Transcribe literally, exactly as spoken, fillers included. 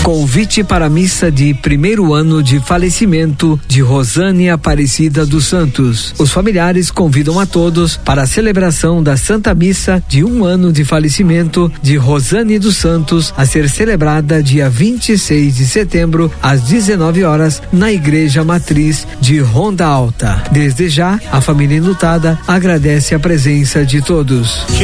Convite para a missa de primeiro ano de falecimento de Rosane Aparecida dos Santos. Os familiares convidam a todos para a celebração da Santa Missa de um ano de falecimento de Rosane dos Santos, a ser celebrada dia vinte e seis de setembro, às dezenove horas, na Igreja Matriz de Ronda Alta. Desde já, a família enlutada agradece a presença de todos.